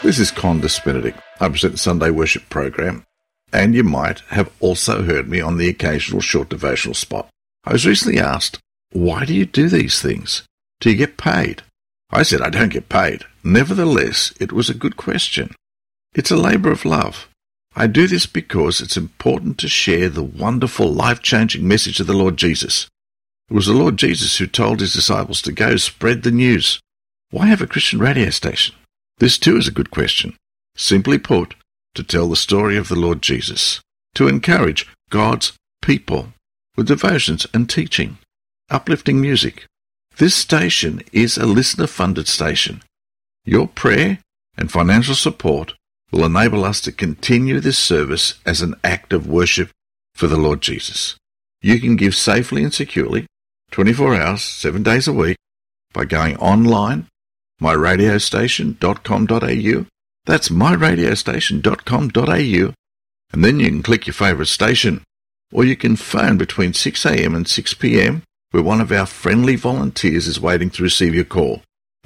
This is Condis Benedict. I present the Sunday Worship program, and you might have also heard me on the occasional short devotional spot. I was recently asked, why do you do these things? Do you get paid? I said, I don't get paid. Nevertheless, it was a good question. It's a labour of love. I do this because it's important to share the wonderful, life-changing message of the Lord Jesus. It was the Lord Jesus who told his disciples to go spread the news. Why have a Christian radio station? This too is a good question. Simply put, to tell the story of the Lord Jesus, to encourage God's people with devotions and teaching, uplifting music. This station is a listener-funded station. Your prayer and financial support will enable us to continue this service as an act of worship for the Lord Jesus. You can give safely and securely, 24 hours, 7 days a week, by going online, myradiostation.com.au. That's myradiostation.com.au. And then you can click your favourite station. Or you can phone between 6 a.m. and 6 p.m. where one of our friendly volunteers is waiting to receive your call.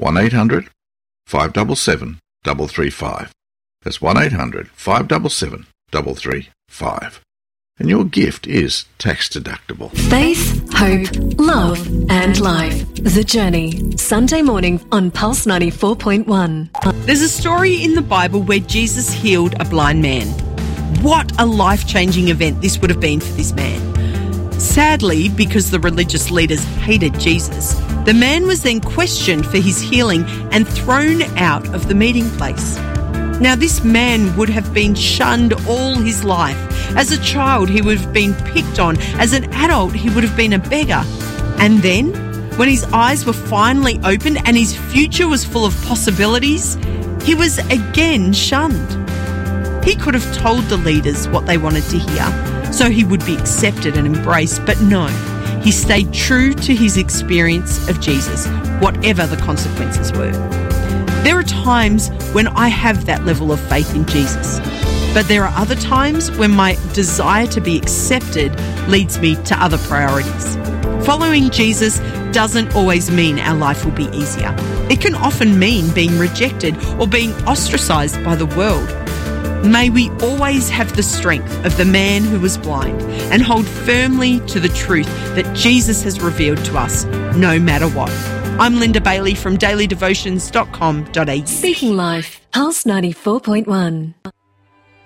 1-800-577-335. That's 1-800-577-335. And your gift is tax deductible. Faith, hope, love and life. The Journey. Sunday morning on Pulse 94.1. There's a story in the Bible where Jesus healed a blind man. What a life-changing event this would have been for this man. Sadly, because the religious leaders hated Jesus, the man was then questioned for his healing and thrown out of the meeting place. Now, this man would have been shunned all his life. As a child, he would have been picked on. As an adult, he would have been a beggar. And then, when his eyes were finally opened and his future was full of possibilities, he was again shunned. He could have told the leaders what they wanted to hear, so he would be accepted and embraced, but no, he stayed true to his experience of Jesus, whatever the consequences were. There are times when I have that level of faith in Jesus, but there are other times when my desire to be accepted leads me to other priorities. Following Jesus doesn't always mean our life will be easier. It can often mean being rejected or being ostracised by the world. May we always have the strength of the man who was blind and hold firmly to the truth that Jesus has revealed to us, no matter what. I'm Linda Bailey from dailydevotions.com.au. Speaking Life, Pulse 94.1.